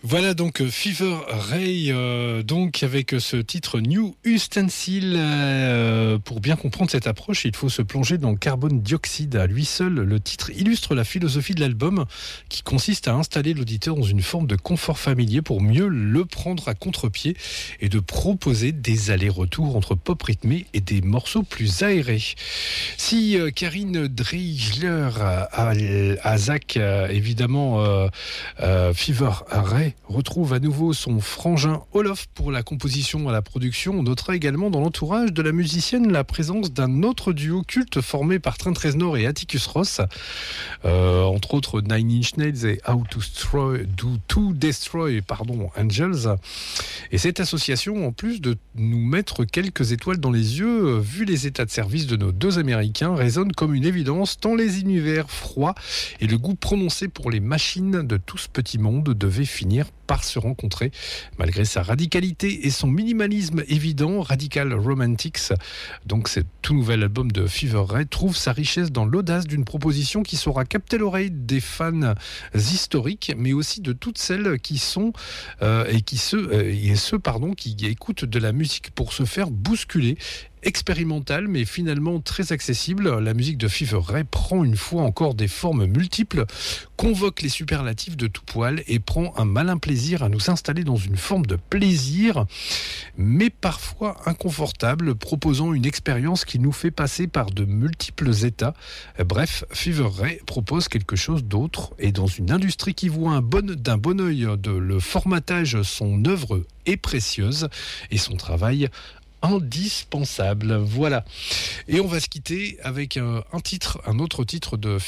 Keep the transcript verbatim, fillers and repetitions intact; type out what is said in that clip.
Voilà donc Fever Ray, euh, donc avec ce titre New Ustensile. Euh, pour bien comprendre cette approche, il faut se plonger dans le carbone dioxyde. À lui seul, le titre illustre la philosophie de l'album qui consiste à installer l'auditeur dans une forme de confort familier pour mieux le prendre à contre-pied et de proposer des allers-retours entre pop rythmé et des morceaux plus aérés. Si euh, Karine Dreigler à, à Zach, euh, évidemment, euh, euh, Fever Ray retrouve à nouveau son frangin Olof pour la composition à la production. On notera également dans l'entourage de la musicienne la présence d'un autre duo culte formé par Trent Reznor et Atticus Ross, euh, entre autres Nine Inch Nails et How to Destroy, to, to Destroy pardon, Angels. Et cette association, en plus de nous mettre quelques étoiles dans les yeux, vu les états de service de nos deux Américains, résonne comme une évidence tant les univers froids et le goût prononcé pour les machines de tout ce petit monde devaient finir par se rencontrer. Malgré sa radicalité et son minimalisme évident, Radical Romantics, donc ce tout nouvel album de Fever Ray, trouve sa richesse dans l'audace d'une proposition qui saura capter l'oreille des fans historiques, mais aussi de toutes celles qui sont euh, et qui se euh, et ceux pardon qui écoutent de la musique pour se faire bousculer. Expérimentale mais finalement très accessible, la musique de Fever Ray prend une fois encore des formes multiples, convoque les superlatifs de tout poil et prend un malin plaisir à nous installer dans une forme de plaisir, mais parfois inconfortable, proposant une expérience qui nous fait passer par de multiples états. Bref, Fever Ray propose quelque chose d'autre, et dans une industrie qui voit un bon, d'un bon œil de le formatage, son œuvre est précieuse et son travail indispensable. Voilà. Et on va se quitter avec un, un titre, un autre titre de